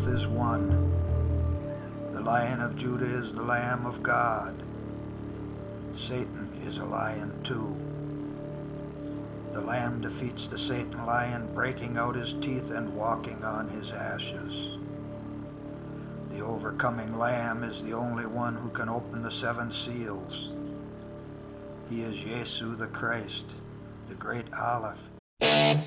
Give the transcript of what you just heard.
truth is one. The Lion of Judah is the Lamb of God. Satan is a lion too. The Lamb defeats the Satan lion, breaking out his teeth and walking on his ashes. The overcoming Lamb is the only one who can open the 7 seals. He is Yesu the Christ, the great Aleph.